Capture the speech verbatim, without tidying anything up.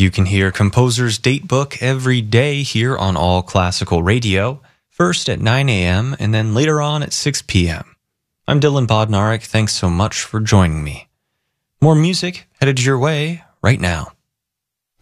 You can hear Composer's Datebook every day here on All Classical Radio, first at nine a.m. and then later on at six p.m. I'm Dylan Bodnarik. Thanks so much for joining me. More music headed your way right now.